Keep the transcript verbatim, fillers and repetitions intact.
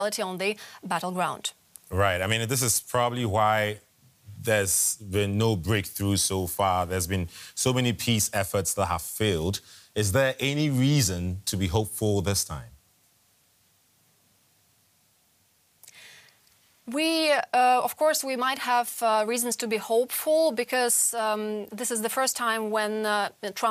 on the battleground. Right. I mean, this is probably why there's been no breakthrough so far. There's been so many peace efforts that have failed. Is there any reason to be hopeful this time? We, uh, of course, we might have uh, reasons to be hopeful because um, this is the first time when uh, Trump